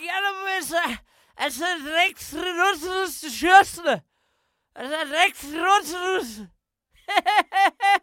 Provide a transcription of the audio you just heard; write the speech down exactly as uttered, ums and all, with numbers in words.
gerne wissen, als ein Rex Rhinoceros zu schützen. Als ein Rex Rhinoceros.